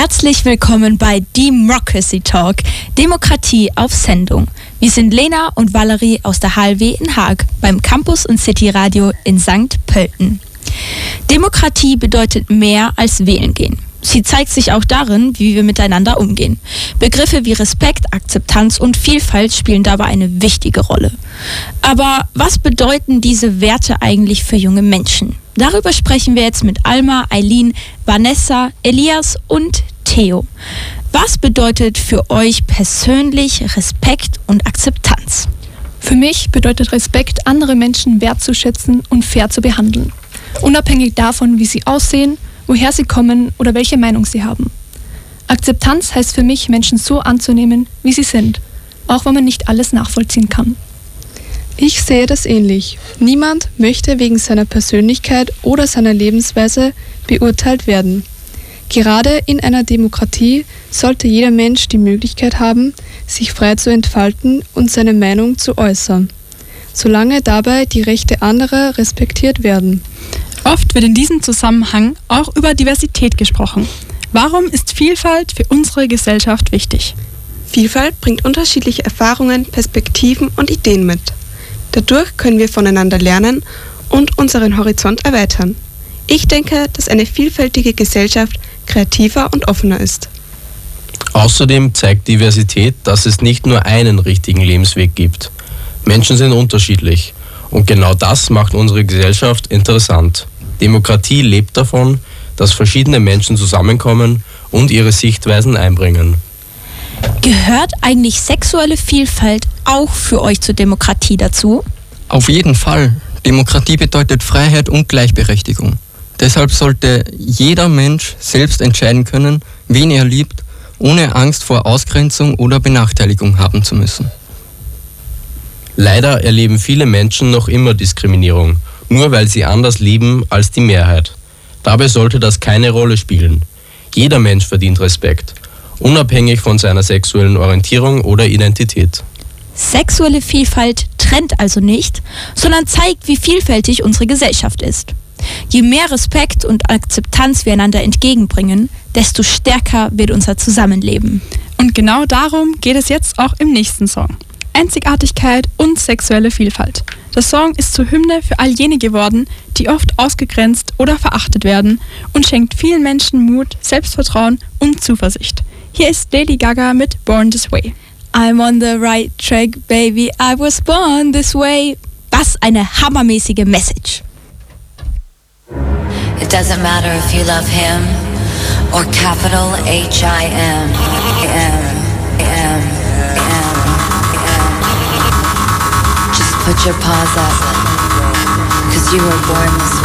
Herzlich willkommen bei Democracy Talk, Demokratie auf Sendung. Wir sind Lena und Valerie aus der HLW in Haag beim Campus und City Radio in St. Pölten. Demokratie bedeutet mehr als wählen gehen. Sie zeigt sich auch darin, wie wir miteinander umgehen. Begriffe wie Respekt, Akzeptanz und Vielfalt spielen dabei eine wichtige Rolle. Aber was bedeuten diese Werte eigentlich für junge Menschen? Darüber sprechen wir jetzt mit Alma, Eileen, Vanessa, Elias und Theo. Was bedeutet für euch persönlich Respekt und Akzeptanz? Für mich bedeutet Respekt, andere Menschen wertzuschätzen und fair zu behandeln. Unabhängig davon, wie sie aussehen, woher sie kommen oder welche Meinung sie haben. Akzeptanz heißt für mich, Menschen so anzunehmen, wie sie sind, auch wenn man nicht alles nachvollziehen kann. Ich sehe das ähnlich. Niemand möchte wegen seiner Persönlichkeit oder seiner Lebensweise beurteilt werden. Gerade in einer Demokratie sollte jeder Mensch die Möglichkeit haben, sich frei zu entfalten und seine Meinung zu äußern, solange dabei die Rechte anderer respektiert werden. Oft wird in diesem Zusammenhang auch über Diversität gesprochen. Warum ist Vielfalt für unsere Gesellschaft wichtig? Vielfalt bringt unterschiedliche Erfahrungen, Perspektiven und Ideen mit. Dadurch können wir voneinander lernen und unseren Horizont erweitern. Ich denke, dass eine vielfältige Gesellschaft kreativer und offener ist. Außerdem zeigt Diversität, dass es nicht nur einen richtigen Lebensweg gibt. Menschen sind unterschiedlich und genau das macht unsere Gesellschaft interessant. Demokratie lebt davon, dass verschiedene Menschen zusammenkommen und ihre Sichtweisen einbringen. Gehört eigentlich sexuelle Vielfalt auch für euch zur Demokratie dazu? Auf jeden Fall. Demokratie bedeutet Freiheit und Gleichberechtigung. Deshalb sollte jeder Mensch selbst entscheiden können, wen er liebt, ohne Angst vor Ausgrenzung oder Benachteiligung haben zu müssen. Leider erleben viele Menschen noch immer Diskriminierung, nur weil sie anders lieben als die Mehrheit. Dabei sollte das keine Rolle spielen. Jeder Mensch verdient Respekt, unabhängig von seiner sexuellen Orientierung oder Identität. Sexuelle Vielfalt trennt also nicht, sondern zeigt, wie vielfältig unsere Gesellschaft ist. Je mehr Respekt und Akzeptanz wir einander entgegenbringen, desto stärker wird unser Zusammenleben. Und genau darum geht es jetzt auch im nächsten Song. Einzigartigkeit und sexuelle Vielfalt. Der Song ist zur Hymne für all jene geworden, die oft ausgegrenzt oder verachtet werden und schenkt vielen Menschen Mut, Selbstvertrauen und Zuversicht. Hier ist Lady Gaga mit Born This Way. I'm on the right track, baby, I was born this way. Was eine hammermäßige Message. It doesn't matter if you love him or capital H-I-M. Just put your paws up, 'cause you were born this way.